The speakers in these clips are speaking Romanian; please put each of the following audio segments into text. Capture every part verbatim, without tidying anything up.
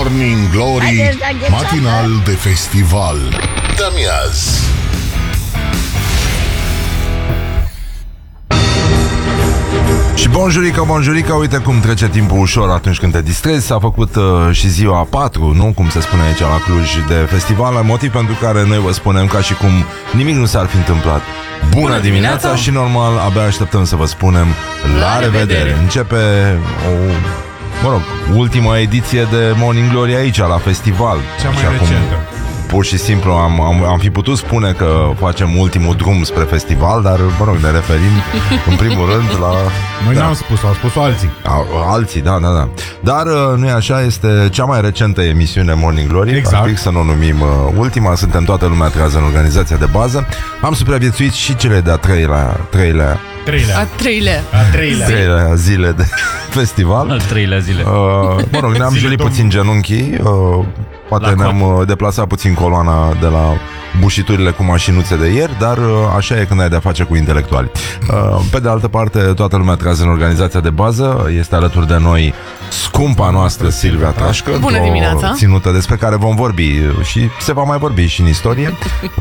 Morning Glory, matinal de festival. Dă-mi-azi! Și bonjurică, bonjurică, uite cum trece timpul ușor atunci când te distrezi. S-a făcut uh, și ziua a patru, nu? Cum se spune aici la Cluj, de festival. Motiv pentru care noi vă spunem ca și cum nimic nu s-ar fi întâmplat. Bună, Bună dimineața! dimineața Și normal, abia așteptăm să vă spunem la, la revedere. revedere Începe o, mă rog, ultima ediție de Morning Glory aici, la festival. Cea mai și recentă acum, pur și simplu am, am, am fi putut spune că facem ultimul drum spre festival, dar, mă rog, ne referim în primul rând la... Noi da. n-am spus, au spus alții. A, Alții, da, da, da. Dar, nu e așa, este cea mai recentă emisiune Morning Glory. Exact. Practic, să nu o numim uh, ultima, suntem toată lumea trează în organizația de bază. Am supraviețuit și cele de-a treilea, treilea, Treilea. A treilea. A treilea. treilea zile de festival. Al treilea zile. Uh, mă rog, ne-am julit puțin genunchii. Uh, Poate La ne-am cot. deplasat puțin coloana de la bușiturile cu mașinuțe de ieri, dar așa e când ai de-a face cu intelectuali. Pe de altă parte, toată lumea trează în organizația de bază. Este alături de noi scumpa noastră Silvia Trașcă. Bună dimineața! Ținută despre care vom vorbi și se va mai vorbi și în istorie.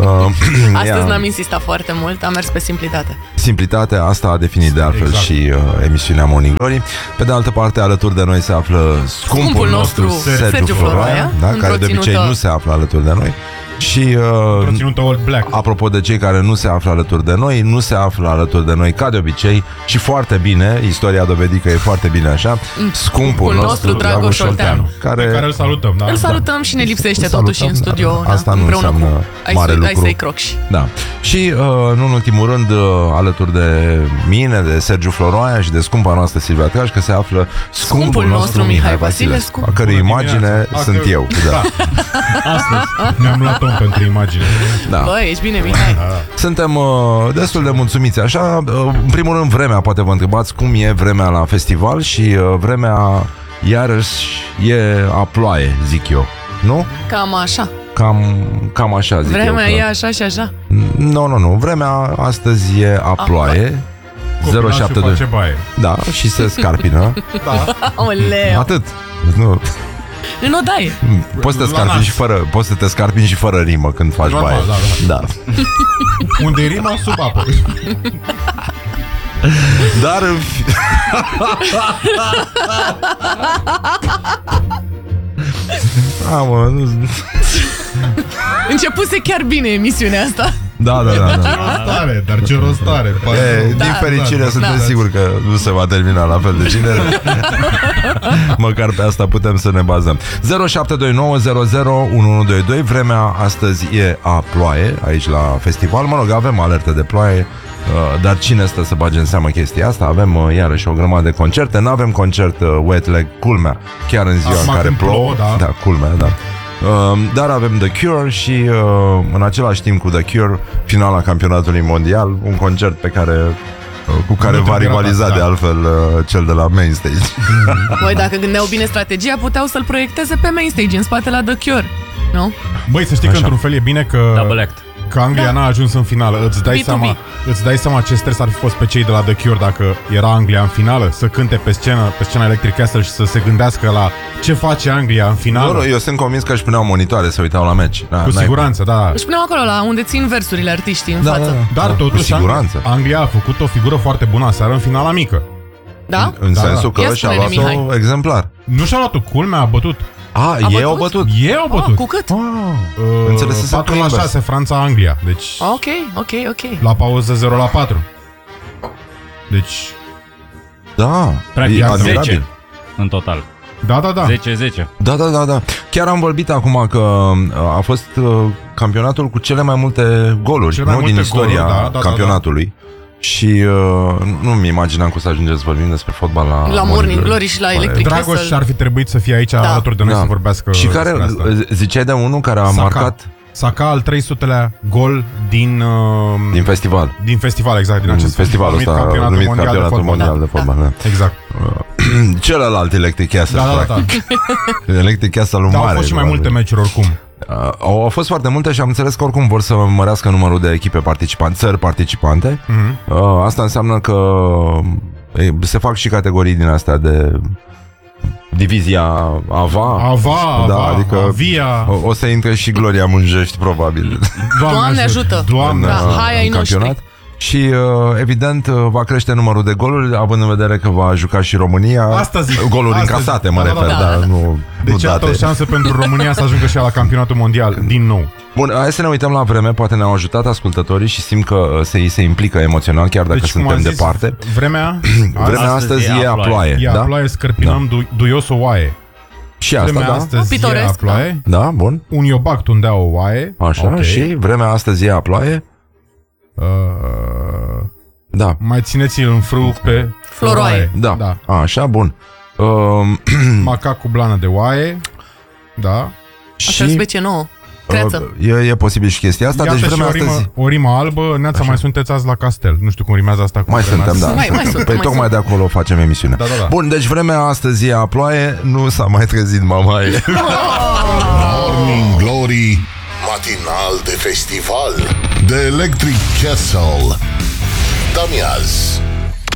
Astăzi n-am insistat foarte mult, am mers pe simplitate. Simplitatea asta a definit de altfel exact. și uh, emisiunea Morning Glory. Pe de altă parte, alături de noi se află scumpul, Scumpul nostru, Sergiu, Sergiu Floroaia, Floroaia, da, care de într-o obicei ținută- nu se află alături de noi. Și uh, Ținută Old Black. apropo de cei care nu se află alături de noi, nu se află alături de noi ca de obicei și foarte bine, istoria a dovedit că e foarte bine așa, scumpul Scumpul nostru nostru, Dragoș Olteanu. care... Pe care îl salutăm, da? Îl salutăm și ne lipsește Îl totuși salutăm, în studio, dar da, asta nu împreună înseamnă cu ai, mare să, lucru. ai să-i crocși. Da. Și, uh, nu în ultimul rând, uh, alături de mine, de Sergiu Floroaia și de scumpa noastră Silvia Trașcă, se află scumpul, Scumpul nostru Mihai Vasilescu, Vasilescu. a cărui Bună imagine dimineața. sunt A, că- eu. Da. Astăzi ne-am luat om pentru imagine. Da. Bă, ești bine, Mihai. Suntem uh, destul de mulțumiți. Așa, uh, în primul rând, vremea, poate vă întrebați cum e vremea la festival și uh, vremea, iarăși, e a ploaie, zic eu. Nu? Cam așa. Cam, cam așa zic Vremea eu. e așa și așa. Nu, nu, nu. Vremea astăzi e a ploaie. zero Combinat șapte și doi. face baie. Da, și se scarpină. Oleu. Atât. Nu. În odaie. Poți să te La scarpini nas. și fără, poți să te scarpini și fără rimă când faci Normal, baie. da, Da. Unde e rima, sub apă. Dar A, mă, nu... Începuse chiar bine emisiunea asta. Da, da, da, da. Rostare, dar ce rostare. E, Da, din fericire da, suntem da. siguri că nu se va termina la fel de bine. Măcar pe asta putem să ne bazăm. Zero șapte doi nouă zero zero unu unu doi doi. Vremea astăzi e a ploaie aici la festival. Mă rog, avem alerte de ploaie, uh, dar cine stă să bage în seamă chestia asta? Avem uh, iarăși o grămadă de concerte. N-avem concert uh, wet leg, culmea, chiar în ziua Acum în care când plouă. plouă, da. Da, culmea, da. Uh, dar avem The Cure și uh, în același timp cu The Cure, finala campionatului mondial, un concert pe care uh, cu care Nu va trebuie rivaliza ratat, de da. altfel uh, cel de la Main Stage. Băi, dacă gândeau bine strategia, puteau să-l proiecteze pe main stage, în spate la The Cure. Nu? Băi, să știi Așa. că într-un fel e bine că, Double act. că Anglia Da. n-a ajuns în finală. Îți dai, B doi B. seama, îți dai seama ce stres ar fi fost pe cei de la The Cure dacă era Anglia în finală? Să cânte pe scenă, pe scena Electric Castle și să se gândească la ce face Anglia în finală? Nu, nu, eu sunt convins că își puneau monitoare să uitau la meci. Da, Cu n-ai- siguranță, da. Își puneau acolo la unde țin versurile artiștii în Da, față. da, da. Dar Da, totuși cu siguranță. Anglia, Anglia a făcut o figură foarte bună aseară în finala mică. Da? În Da, sensul da. că Ia și-a spune-ne, luat-o Mihai. exemplar. Nu și-a luat-o, culmea, a bătut. A, ei bătut? au bătut. Ei au Oh, bătut. cu cât? Ah, Uh, înțelesesem patru că la invers. șase, Franța-Anglia. Deci, Ok, ok, ok. la pauză zero la patru. Deci, Da, Practic e zece admirabil. în total. da, da, da. zece zece. Da, da, da, da. Chiar am vorbit acum că uh, a fost uh, campionatul cu cele mai multe goluri, Cele mai nu, multe din istoria goluri, da, da, campionatului. Și uh, nu-mi imaginam cum să ajungem să vorbim despre fotbal la, La Morning Glory și la Bă, Electric Dragoș Castle. ar fi trebuit să fie aici Da. alături de noi Da. să vorbească Și care, despre asta. ziceai de unul care a Saka. marcat Saka al trei sutelea gol din, uh, din festival. din festival, exact, din Din acest festivalul numit ăsta, campionatul numit mondial de campionatul fotbal. mondial de fotbal. Da. Exact. Celălalt Electric Castle, Da, da, da. practic. Electric Castle-ul Dar mare. au fost și mai probabil. multe meciuri oricum. Uh, au fost foarte multe și am înțeles că oricum vor să mărească numărul de echipe participante, țări participante. Mhm. Uh, asta înseamnă că e, se fac și categorii din astea de divizia Ava. Ava, da, Ava, adică Avia. o, o să intre și Gloria Munjești, probabil. Doamne ajută. Doamne în, Da, ajută. hai ai în campionat. noștri. Și uh, evident uh, va crește numărul de goluri, având în vedere că va juca și România. Asta zic. Goluri Asta încasate, zic. mă Da, da, refer, da, dar da. nu, nu Deci date. iată o șansă pentru România să ajungă și la campionatul mondial, din nou. Bun, hai să ne uităm la vreme, poate ne-au ajutat ascultătorii și simt că uh, se, se implică emoțional, chiar dacă Deci, cum suntem am zis, departe. vremea, Vremea Astăzi astăzi e e a a ploaie. ploaie, e a da? ploaie, scărpinăm du- duios o oaie. Și asta, Vremea da? astăzi e a Pitoresc, ploaie. Da, bun. Un iobac tundea o oaie. Așa, Ok. și vremea astăzi e a ploaie? Uh, Da. mai țineți-l în frâu pe Floroaie. Da. da. Așa, bun. Um, Macac cu blană de oaie. Da. Așa, specie nouă. Creață. uh, e, e posibil și chestia asta. Iată Deci și vremea o rimă, astăzi... o rimă albă. Neața, mai sunteți azi la castel. Nu știu cum rimează asta cu Mai vremea suntem, da. asta. Mai- mai suntem, Păi mai tocmai de acolo facem emisiunea. Da, da, da. Bun, deci vremea astăzi e a ploaie, nu s-a mai trezit mamaie. Morning Glory, matinal de festival, de Electric Castle. Damiaz.